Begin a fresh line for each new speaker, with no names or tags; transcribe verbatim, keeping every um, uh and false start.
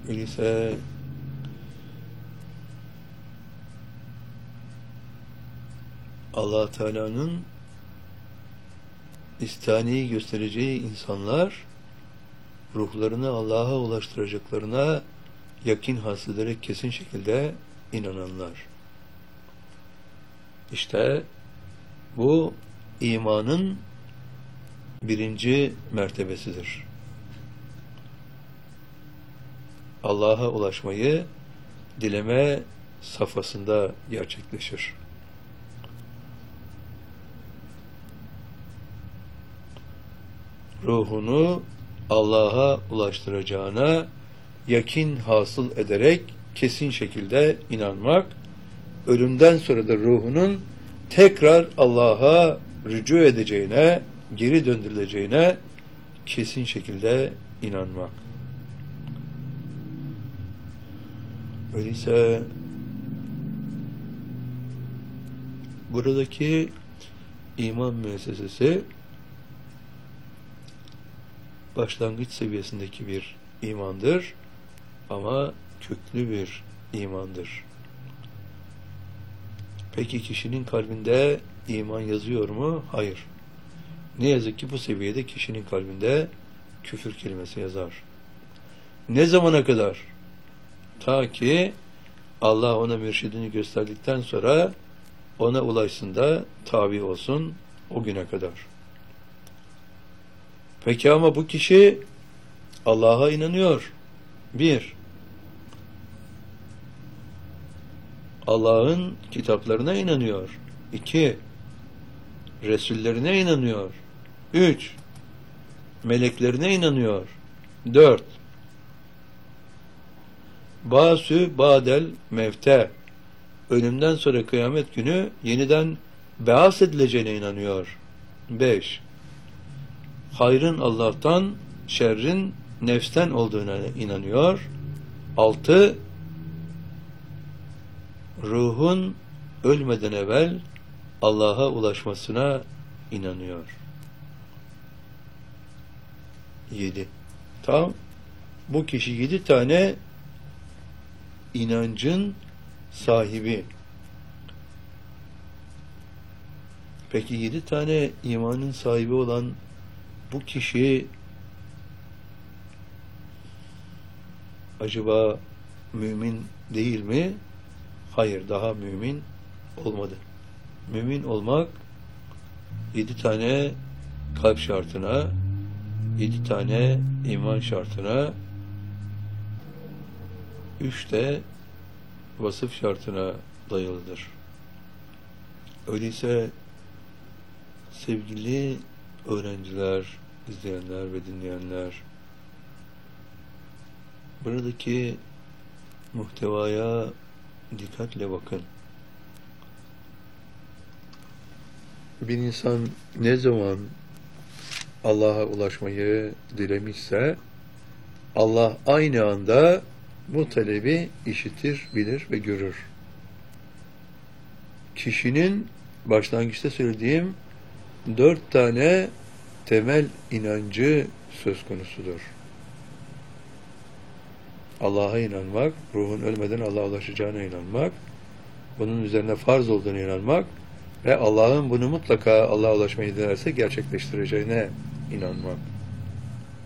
Öyleyse Allah Teala'nın istaniyi göstereceği insanlar ruhlarını Allah'a ulaştıracaklarına yakin hasıl ederek kesin şekilde inananlar. İşte bu imanın birinci mertebesidir. Allah'a ulaşmayı dileme safhasında gerçekleşir. Ruhunu Allah'a ulaştıracağına yakin hasıl ederek kesin şekilde inanmak, ölümden sonra da ruhunun tekrar Allah'a rücu edeceğine, geri döndürüleceğine kesin şekilde inanmak. Öyleyse buradaki iman müessesesi başlangıç seviyesindeki bir imandır ama köklü bir imandır. Peki kişinin kalbinde iman yazıyor mu? Hayır. Ne yazık ki bu seviyede kişinin kalbinde küfür kelimesi yazar. Ne zamana kadar? Ta ki Allah ona mürşidini gösterdikten sonra ona ulaşsın da tabi olsun o güne kadar. Peki ama bu kişi Allah'a inanıyor. Bir, Allah'ın kitaplarına inanıyor. İki, Resullerine inanıyor. Üç, meleklerine inanıyor. Dört, Basü badel mevte, ölümden sonra kıyamet günü yeniden beas edileceğine inanıyor. Beş, hayrın Allah'tan, şerrin nefsten olduğuna inanıyor. Altı, ruhun ölmeden evvel Allah'a ulaşmasına inanıyor. Yedi. Tam bu kişi yedi tane inancın sahibi. Peki yedi tane imanın sahibi olan bu kişi acaba mümin değil mi? Hayır, daha mümin olmadı. Mümin olmak yedi tane kalp şartına, yedi tane iman şartına, üç de vasıf şartına dayalıdır. Öyleyse sevgili öğrenciler, izleyenler ve dinleyenler, buradaki muhtevaya dikkatle bakın. Bir insan ne zaman Allah'a ulaşmayı dilemişse Allah aynı anda bu talebi işitir, bilir ve görür. Kişinin başlangıçta söylediğim dört tane temel inancı söz konusudur. Allah'a inanmak, ruhun ölmeden Allah'a ulaşacağına inanmak, bunun üzerine farz olduğuna inanmak ve Allah'ın bunu mutlaka Allah'a ulaşmayı dilerse gerçekleştireceğine inanmak.